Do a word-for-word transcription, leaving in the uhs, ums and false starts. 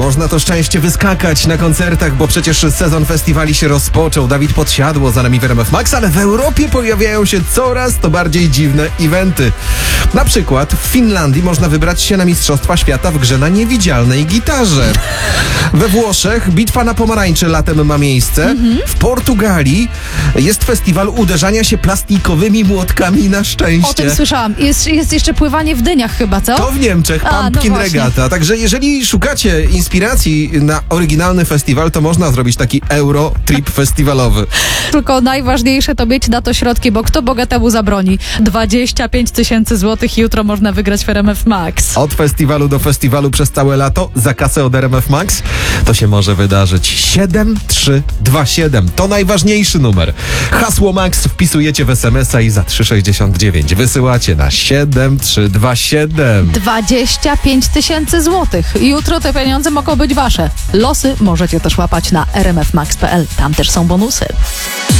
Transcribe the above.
Można to szczęście wyskakać na koncertach, bo przecież sezon festiwali się rozpoczął. Dawid Podsiadło za nami w R M F Max, ale w Europie pojawiają się coraz to bardziej dziwne eventy. Na przykład w Finlandii można wybrać się na Mistrzostwa Świata w grze na niewidzialnej gitarze. We Włoszech bitwa na pomarańczy latem ma miejsce. Mhm. W Portugalii jest festiwal uderzania się plastikowymi młotkami na szczęście. O tym słyszałam. Jest, jest jeszcze pływanie w dyniach chyba, co? To w Niemczech, Pumpkin no Regata. Także jeżeli szukacie inspiracji na oryginalny festiwal, to można zrobić taki Euro Trip festiwalowy. Tylko najważniejsze to mieć na to środki, bo kto bogatemu zabroni? dwadzieścia pięć tysięcy złotych jutro można wygrać w R M F Max. Od festiwalu do festiwalu przez całe lato za kasę od R M F Max to się może wydarzyć. siedem trzy dwa siedem to najważniejszy numer. Hasło Max wpisujecie w es em es a i za trzy sześćdziesiąt dziewięć wysyłacie na siedem trzy dwa siedem. dwadzieścia pięć tysięcy złotych. Jutro te pieniądze mogą być wasze. Losy możecie też łapać na r m f max kropka p l. Tam też są bonusy.